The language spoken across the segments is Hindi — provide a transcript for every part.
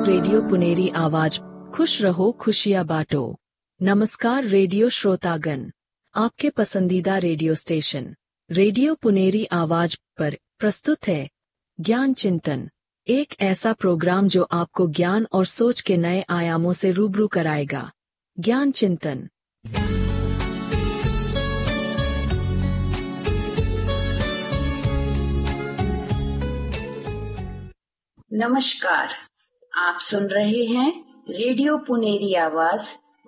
रेडियो पुनेरी आवाज, खुश रहो खुशियाँ बांटो। नमस्कार रेडियो श्रोतागण, आपके पसंदीदा रेडियो स्टेशन रेडियो पुनेरी आवाज पर प्रस्तुत है ज्ञान चिंतन, एक ऐसा प्रोग्राम जो आपको ज्ञान और सोच के नए आयामों से रूबरू कराएगा। ज्ञान चिंतन। नमस्कार, आप सुन रहे हैं रेडियो पुनेरी आवाज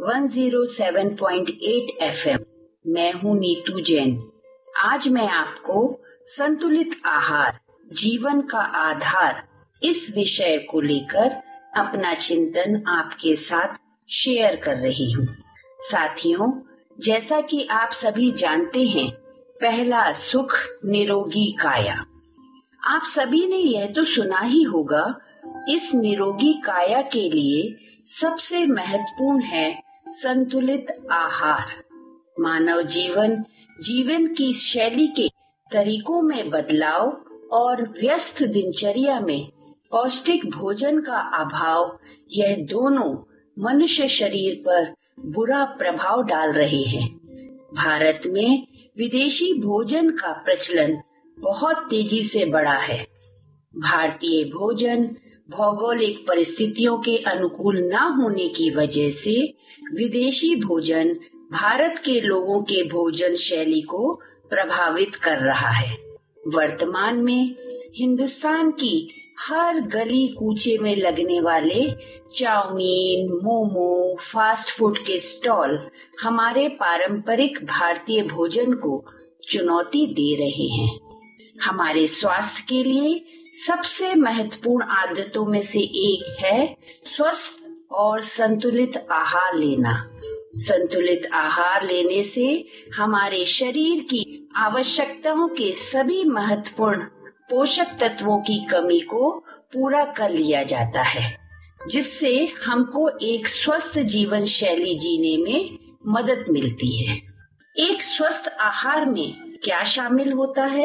107.8 FM। मैं हूं नीतू जैन। आज मैं आपको संतुलित आहार जीवन का आधार इस विषय को लेकर अपना चिंतन आपके साथ शेयर कर रही हूं। साथियों, जैसा कि आप सभी जानते हैं, पहला सुख निरोगी काया। आप सभी ने यह तो सुना ही होगा, इस निरोगी काया के लिए सबसे महत्वपूर्ण है संतुलित आहार। मानव जीवन की शैली के तरीकों में बदलाव और व्यस्त दिनचर्या में पौष्टिक भोजन का अभाव, यह दोनों मनुष्य शरीर पर बुरा प्रभाव डाल रहे हैं। भारत में विदेशी भोजन का प्रचलन बहुत तेजी से बढ़ा है। भारतीय भोजन भौगोलिक परिस्थितियों के अनुकूल न होने की वजह से विदेशी भोजन भारत के लोगों के भोजन शैली को प्रभावित कर रहा है। वर्तमान में हिंदुस्तान की हर गली कूचे में लगने वाले चाउमीन, मोमो, फास्ट फूड के स्टॉल हमारे पारंपरिक भारतीय भोजन को चुनौती दे रहे हैं। हमारे स्वास्थ्य के लिए सबसे महत्वपूर्ण आदतों में से एक है स्वस्थ और संतुलित आहार लेना। संतुलित आहार लेने से हमारे शरीर की आवश्यकताओं के सभी महत्वपूर्ण पोषक तत्वों की कमी को पूरा कर लिया जाता है, जिससे हमको एक स्वस्थ जीवन शैली जीने में मदद मिलती है। एक स्वस्थ आहार में क्या शामिल होता है?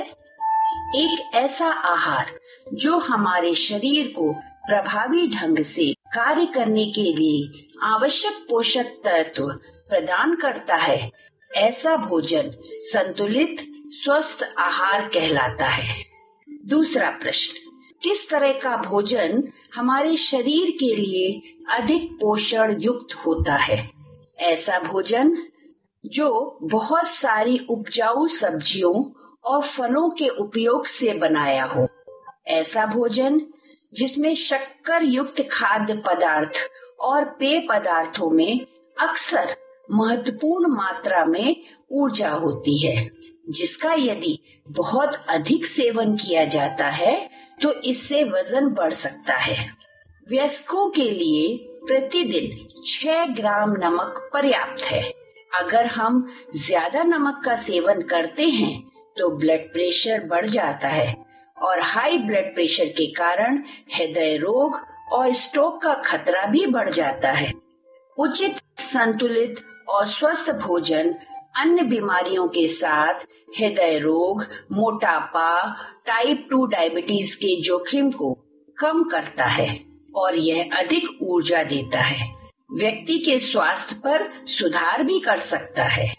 एक ऐसा आहार जो हमारे शरीर को प्रभावी ढंग से कार्य करने के लिए आवश्यक पोषक तत्व प्रदान करता है, ऐसा भोजन संतुलित स्वस्थ आहार कहलाता है। दूसरा प्रश्न, किस तरह का भोजन हमारे शरीर के लिए अधिक पोषण युक्त होता है? ऐसा भोजन जो बहुत सारी उपजाऊ सब्जियों और फलों के उपयोग से बनाया हो। ऐसा भोजन जिसमें शक्कर युक्त खाद्य पदार्थ और पेय पदार्थों में अक्सर महत्वपूर्ण मात्रा में ऊर्जा होती है, जिसका यदि बहुत अधिक सेवन किया जाता है तो इससे वजन बढ़ सकता है। वयस्कों के लिए प्रतिदिन 6 ग्राम नमक पर्याप्त है। अगर हम ज्यादा नमक का सेवन करते हैं तो ब्लड प्रेशर बढ़ जाता है और हाई ब्लड प्रेशर के कारण हृदय रोग और स्ट्रोक का खतरा भी बढ़ जाता है। उचित, संतुलित और स्वस्थ भोजन अन्य बीमारियों के साथ हृदय रोग, मोटापा, टाइप 2 डायबिटीज के जोखिम को कम करता है और यह अधिक ऊर्जा देता है। व्यक्ति के स्वास्थ्य पर सुधार भी कर सकता है।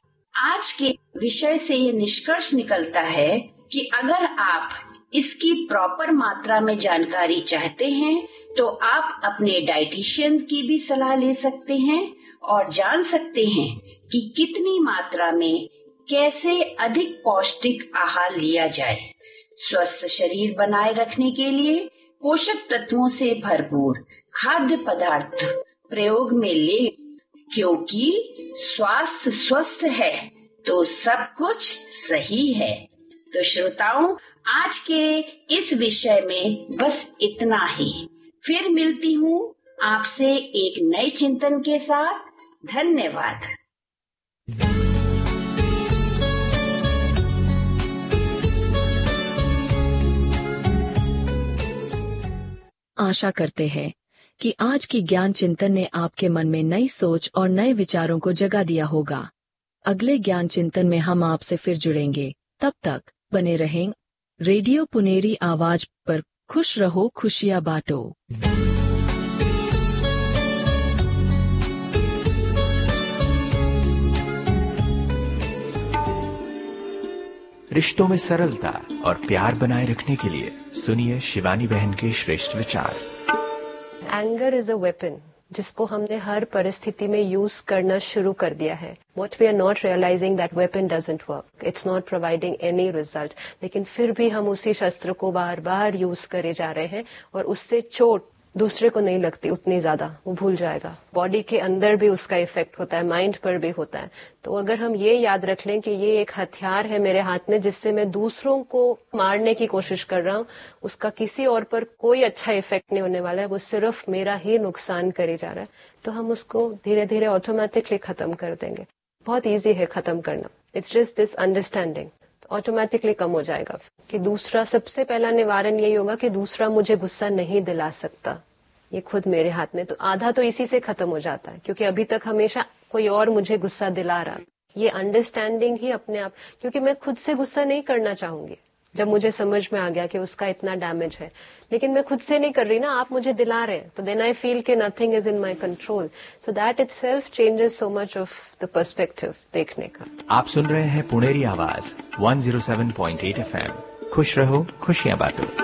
आज के विषय से ये निष्कर्ष निकलता है कि अगर आप इसकी प्रॉपर मात्रा में जानकारी चाहते हैं तो आप अपने डाइटिशियन की भी सलाह ले सकते हैं और जान सकते हैं कि कितनी मात्रा में कैसे अधिक पौष्टिक आहार लिया जाए। स्वस्थ शरीर बनाए रखने के लिए पोषक तत्वों से भरपूर खाद्य पदार्थ प्रयोग में ले, क्योंकि स्वास्थ्य स्वस्थ है तो सब कुछ सही है। तो श्रोताओं, आज के इस विषय में बस इतना ही। फिर मिलती हूँ आपसे एक नए चिंतन के साथ। धन्यवाद। आशा करते हैं कि आज की ज्ञान चिंतन ने आपके मन में नई सोच और नए विचारों को जगा दिया होगा। अगले ज्ञान चिंतन में हम आपसे फिर जुड़ेंगे। तब तक बने रहें रेडियो पुनेरी आवाज पर। खुश रहो खुशियाँ बांटो। रिश्तों में सरलता और प्यार बनाए रखने के लिए सुनिए शिवानी बहन के श्रेष्ठ विचार। एंगर इज अ वेपन जिसको हमने हर परिस्थिति में यूज करना शुरू कर दिया है। What we are not realizing that weapon doesn't work. It's not providing any result. लेकिन फिर भी हम उसी शस्त्र को बार बार यूज करे जा रहे हैं और उससे चोट दूसरे को नहीं लगती उतनी ज्यादा, वो भूल जाएगा। बॉडी के अंदर भी उसका इफेक्ट होता है, माइंड पर भी होता है। तो अगर हम ये याद रख लें कि ये एक हथियार है मेरे हाथ में जिससे मैं दूसरों को मारने की कोशिश कर रहा हूँ, उसका किसी और पर कोई अच्छा इफेक्ट नहीं होने वाला है, वो सिर्फ मेरा ही नुकसान करे जा रहा है, तो हम उसको धीरे धीरे ऑटोमेटिकली खत्म कर देंगे। बहुत ईजी है खत्म करना। It's just this understanding, automatically कम हो जाएगा। कि दूसरा, सबसे पहला निवारण यही होगा कि दूसरा मुझे गुस्सा नहीं दिला सकता, ये खुद मेरे हाथ में। तो आधा तो इसी से खत्म हो जाता है, क्योंकि अभी तक हमेशा कोई और मुझे गुस्सा दिला रहा। ये अंडरस्टैंडिंग ही अपने आप, क्योंकि मैं खुद से गुस्सा नहीं करना चाहूंगी जब मुझे समझ में आ गया कि उसका इतना डैमेज है, लेकिन मैं खुद से नहीं कर रही ना, आप मुझे दिला रहे हैं, तो देन आई फील कि nothing is in my control. So that itself changes so much of the perspective देखने का। आप सुन रहे हैं पुनेरी आवाज 107.8 FM। खुश रहो, खुशियां बांटो।